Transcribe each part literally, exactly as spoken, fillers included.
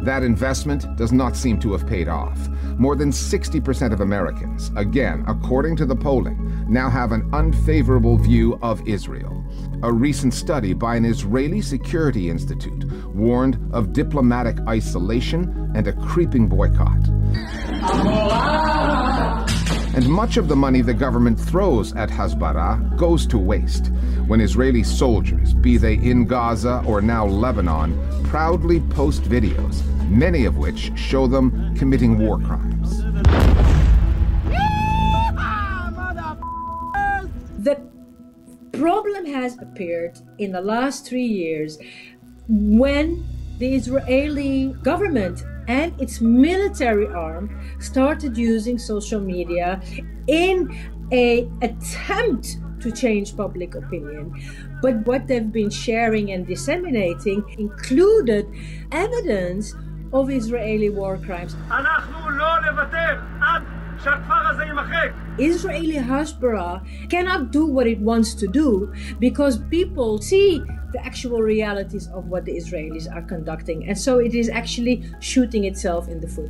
That investment does not seem to have paid off. More than sixty percent of Americans, again, according to the polling, now have an unfavorable view of Israel. A recent study by an Israeli Security Institute warned of diplomatic isolation and a creeping boycott. And much of the money the government throws at Hasbara goes to waste when Israeli soldiers, be they in Gaza or now Lebanon, proudly post videos, many of which show them committing war crimes. The problem has appeared in the last three years when the Israeli government and its military arm started using social media in an attempt to change public opinion. But what they've been sharing and disseminating included evidence of Israeli war crimes. Israeli Hasbara cannot do what it wants to do because people see the actual realities of what the Israelis are conducting, and so it is actually shooting itself in the foot.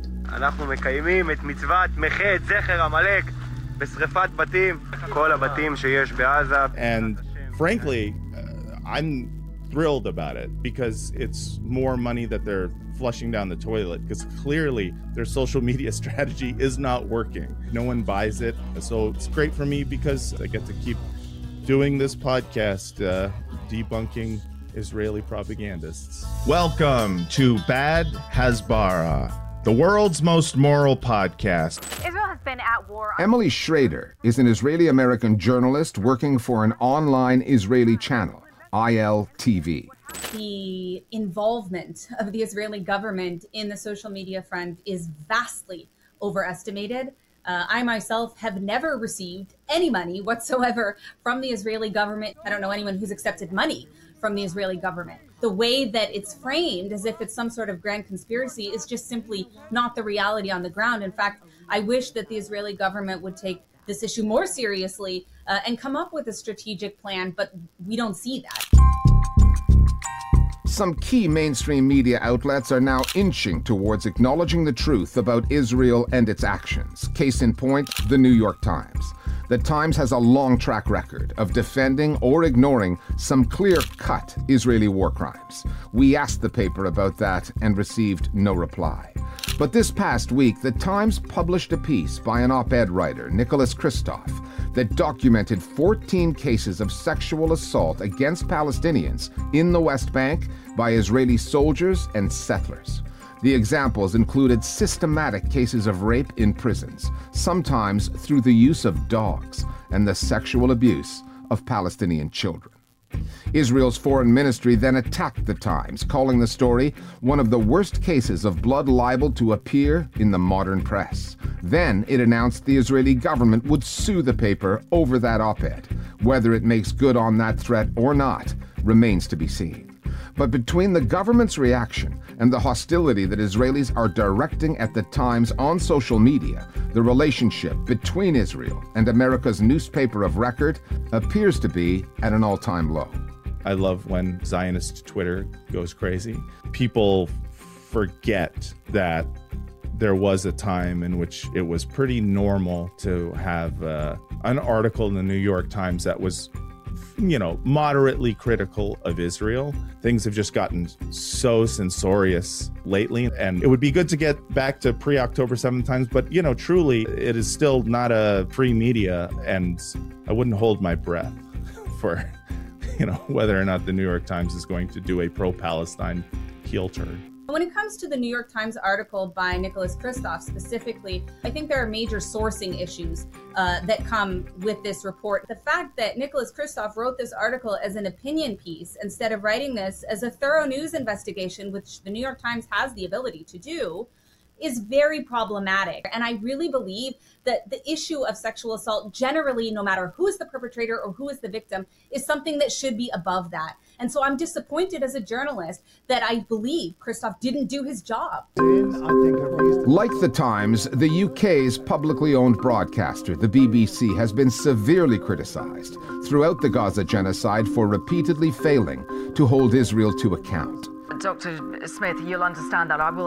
And frankly, uh, I'm thrilled about it because it's more money that they're flushing down the toilet, because clearly their social media strategy is not working. No one buys it. So it's great for me because I get to keep doing this podcast, uh, debunking Israeli propagandists. Welcome to Bad Hasbara, the world's most moral podcast. Israel has been at war. Emily Schrader is an Israeli-American journalist working for an online Israeli channel, I L T V. The involvement of the Israeli government in the social media front is vastly overestimated. Uh, I myself have never received any money whatsoever from the Israeli government. I don't know anyone who's accepted money from the Israeli government. The way that it's framed as if it's some sort of grand conspiracy is just simply not the reality on the ground. In fact, I wish that the Israeli government would take this issue more seriously uh, and come up with a strategic plan, but we don't see that. Some key mainstream media outlets are now inching towards acknowledging the truth about Israel and its actions. Case in point, the New York Times. The Times has a long track record of defending or ignoring some clear-cut Israeli war crimes. We asked the paper about that and received no reply. But this past week, the Times published a piece by an op-ed writer, Nicholas Kristof, that documented fourteen cases of sexual assault against Palestinians in the West Bank by Israeli soldiers and settlers. The examples included systematic cases of rape in prisons, sometimes through the use of dogs, and the sexual abuse of Palestinian children. Israel's foreign ministry then attacked the Times, calling the story one of the worst cases of blood libel to appear in the modern press. Then it announced the Israeli government would sue the paper over that op-ed. Whether it makes good on that threat or not remains to be seen. But between the government's reaction and the hostility that Israelis are directing at the Times on social media, the relationship between Israel and America's newspaper of record appears to be at an all-time low. I love when Zionist Twitter goes crazy. People forget that there was a time in which it was pretty normal to have uh, an article in the New York Times that was, you know, moderately critical of Israel. Things have just gotten so censorious lately, and it would be good to get back to pre-October seventh Times, but, you know, truly, it is still not a free media, and I wouldn't hold my breath for, you know, whether or not the New York Times is going to do a pro-Palestine heel turn. When it comes to the New York Times article by Nicholas Kristof specifically, I think there are major sourcing issues uh, that come with this report. The fact that Nicholas Kristof wrote this article as an opinion piece instead of writing this as a thorough news investigation, which the New York Times has the ability to do, is very problematic. And I really believe that the issue of sexual assault generally, no matter who is the perpetrator or who is the victim, is something that should be above that. And so I'm disappointed as a journalist that I believe Kristof didn't do his job. Like the Times, the U K's publicly owned broadcaster, the B B C, has been severely criticized throughout the Gaza genocide for repeatedly failing to hold Israel to account. Doctor Smith, you'll understand that I will